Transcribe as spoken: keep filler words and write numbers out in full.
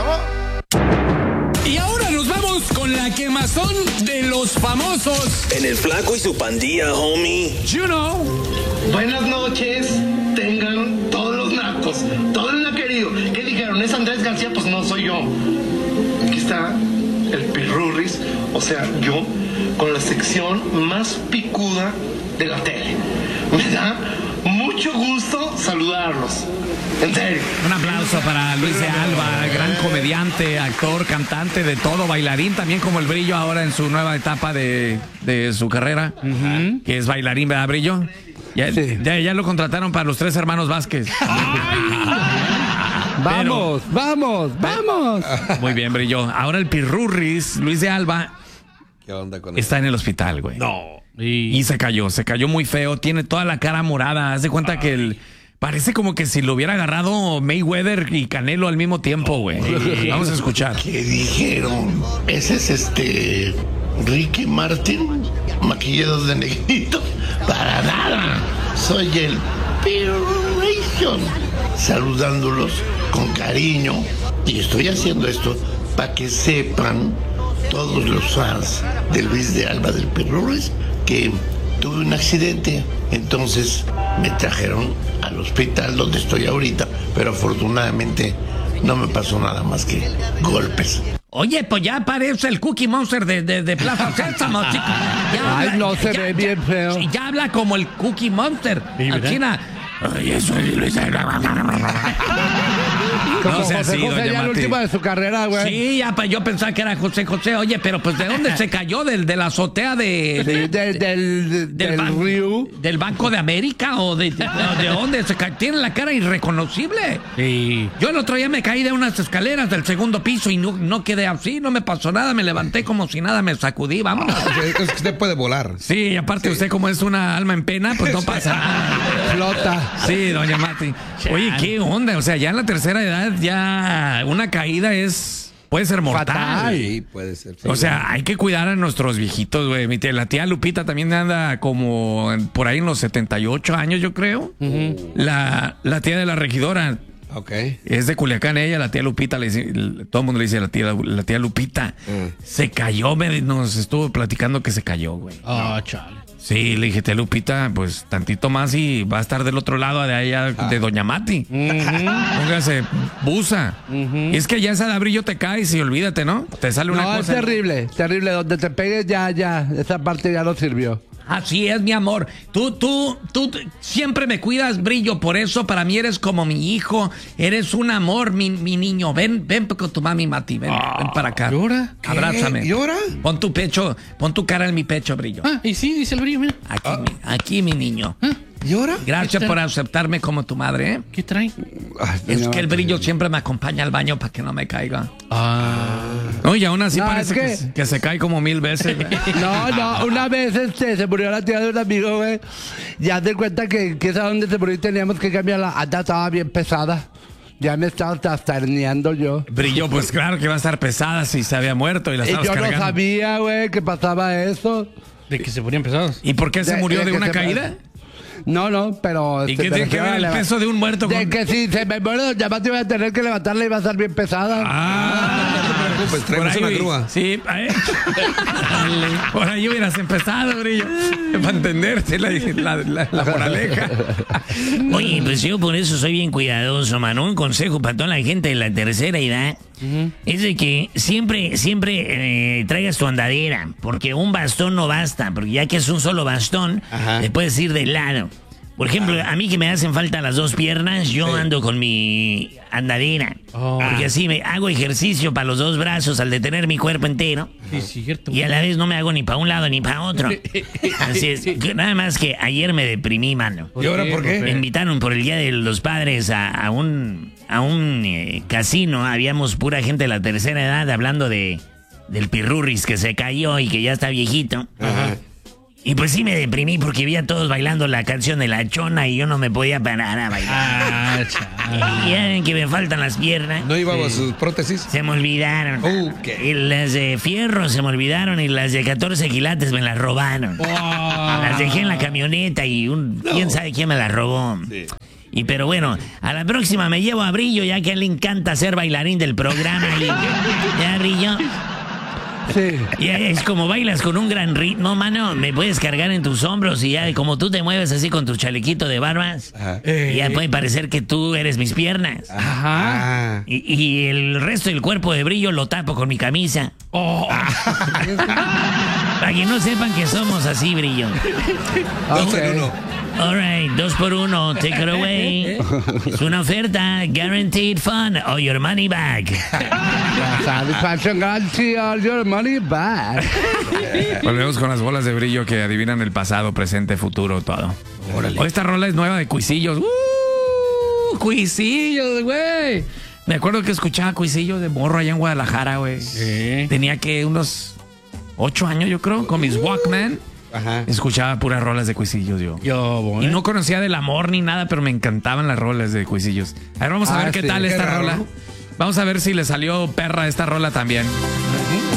Y ahora nos vamos con la quemazón de los famosos. En el Flaco y su pandilla, homie. You know. Buenas noches, tengan todos los nacos, todo el naquerío. ¿Qué dijeron? ¿Es Andrés García? Pues no, soy yo. Aquí está el Pirurris, o sea, yo, con la sección más picuda de la tele. Me da mucho gusto saludarlos. En serio. Un aplauso para Luis de Alba, gran comediante, actor, cantante, de todo, bailarín también como el Brillo ahora en su nueva etapa de, de su carrera, uh-huh. que es bailarín, ¿verdad, Brillo? Ya, sí. ya, ya lo contrataron para los Tres Hermanos Vázquez. Vamos, Pero, vamos, vamos. Muy bien, Brillo. Ahora el Pirurris, Luis de Alba, ¿qué onda con está él? en el hospital, güey. No. Y... y se cayó, se cayó muy feo. Tiene toda la cara morada. Haz de cuenta Ay. que el... Parece como que si lo hubiera agarrado Mayweather y Canelo al mismo tiempo, güey. Vamos a escuchar. ¿Qué dijeron? Ese es este... Ricky Martin, maquillado de negrito. Para nada. Soy el Pirurration. Saludándolos con cariño. Y estoy haciendo esto para que sepan todos los fans de Luis de Alba del Pirurris que tuve un accidente. Entonces me trajeron al hospital donde estoy ahorita, pero afortunadamente no me pasó nada más que golpes. Oye, pues ya parece el Cookie Monster de, de, de Plaza Sésamo, chico. Ya Ay, habla, no se ya, ve ya, bien feo. Ya habla como el Cookie Monster. Sí, China. Ay, eso es Luis de Alba. Como no sea José así, José ya el último de su carrera, güey. Sí, ya, yo pensaba que era José José. Oye, pero pues ¿de dónde se cayó? ¿Del, de la azotea de... Sí, de, de, del, del, del ban, río? ¿Del Banco de América? ¿O de, de, de dónde? Se ca... Tiene la cara irreconocible. Sí. Yo el otro día me caí de unas escaleras del segundo piso y no, no quedé así, no me pasó nada. Me levanté como si nada, me sacudí, vamos. Es que usted puede volar. Sí, y aparte sí. usted como es una alma en pena, pues no pasa nada. Flota. Sí, doña Mati. Oye, ¿qué onda? O sea, ya en la tercera edad ya una caída es... puede ser mortal. Fatal. Sí, puede ser. O sea, hay que cuidar a nuestros viejitos, güey. Mi tía, la tía Lupita también anda como por ahí en los setenta y ocho años, yo creo. Uh-huh. La, la tía de la regidora. Ok. Es de Culiacán ella, la tía Lupita, le dice, todo el mundo le dice la tía, la tía Lupita. Uh. Se cayó, me, nos estuvo platicando que se cayó, güey. Ah, oh, chale. Sí, le dije, tía Lupita, pues tantito más y va a estar del otro lado de allá ah. de Doña Mati. Uh-huh. Póngase buza. Uh-huh. Y es que ya esa de Brillo te caes y olvídate, ¿no? Te sale una no, cosa. No, es terrible, terrible. Donde te pegues ya, ya, esa parte ya no sirvió. Así es, mi amor. Tú, tú, tú siempre me cuidas, Brillo. Por eso para mí eres como mi hijo. Eres un amor, mi, mi niño. Ven, ven con tu mami, Mati. Ven, ah, ven para acá. ¿Llora? ¿Qué? Abrázame. ¿Llora? Pon tu pecho, pon tu cara en mi pecho, Brillo. Ah, y sí, dice el Brillo, mira. Aquí, ah. mi, aquí, mi niño. ¿Ah? ¿Llora? Gracias por aceptarme como tu madre, ¿eh? ¿Qué trae? Ay, es no, que el Brillo no. siempre me acompaña al baño para que no me caiga. Ah. Oye, aún así no, parece es que... Que, que se cae como mil veces. No, no, una vez este, se murió la tía de un amigo, güey. Ya te cuenta que, que es a donde se murió y teníamos que cambiarla. Anda, estaba bien pesada. Ya me estaba hasta herniando yo. Brillo, pues claro que iba a estar pesada si se había muerto y la estabas yo cargando. Yo no sabía, güey, que pasaba eso. De que se ponían pesados. ¿Y por qué se de, murió de, de una se... caída? No, no, pero... ¿Y qué tiene que ver el peso de un muerto con...? De que si se me muere, ya más te voy a tener que levantarla y va a estar bien pesada. Ah, no te preocupes, traemos una grúa. Sí, por ahí hubieras empezado, Brillo, para entenderte la, la, la, la moraleja. Oye, pues yo por eso soy bien cuidadoso, mano. Un consejo para toda la gente de la tercera edad uh-huh. es de que siempre, siempre eh, traigas tu andadera, porque un bastón no basta, porque ya que es un solo bastón, uh-huh. le puedes ir de lado. Por ejemplo, a mí que me hacen falta las dos piernas, yo sí. ando con mi andadera. Oh. Porque así me hago ejercicio para los dos brazos al detener mi cuerpo entero. Sí, cierto. Y a la vez no me hago ni para un lado ni para otro. Así es. Nada más que ayer me deprimí, mano. ¿Y ahora por qué? Me invitaron por el Día de los Padres a, a un, a un eh, casino. Habíamos pura gente de la tercera edad hablando de del Pirurris que se cayó y que ya está viejito. Ajá. Y pues sí me deprimí porque vi a todos bailando la canción de La Chona y yo no me podía parar a bailar. Ah, y ya ven que me faltan las piernas. ¿No llevaba sí. sus prótesis? Se me olvidaron. Uh, ¿qué? Y las de fierro se me olvidaron y las de catorce quilates me las robaron. Oh. Las dejé en la camioneta y un, no. quién sabe quién me las robó. Sí. Y pero bueno, a la próxima me llevo a Brillo, ya que a él le encanta ser bailarín del programa. Y, ya, Brillo. Sí. Y es como bailas con un gran ritmo, mano. Me puedes cargar en tus hombros y ya como tú te mueves así con tu chalequito de barbas, Eh. ya puede parecer que tú eres mis piernas. Ajá. Ah. Y, y el resto del cuerpo de Brillo lo tapo con mi camisa. Oh. Para que no sepan que somos así, Brillo. Dos Ok. en uno. All right, dos por uno, take it away. Es una oferta, guaranteed fun or your money back. Satisfaction guarantee all your money back. Volvemos con las bolas de brillo que adivinan el pasado, presente, futuro, todo. Órale. Oh, esta rola es nueva de Cuisillos. ¡Uh! Cuisillos, güey. Me acuerdo que escuchaba Cuisillos de morro allá en Guadalajara, güey. Sí. Tenía que unos ocho años, yo creo, con mis Walkman. Ajá. Escuchaba puras rolas de Cuisillos yo. Yo, Y bueno. no conocía del amor ni nada, pero me encantaban las rolas de Cuisillos. A ver, vamos a Ah, ver qué sí, tal qué esta raro, rola. ¿no? Vamos a ver si le salió perra esta rola también.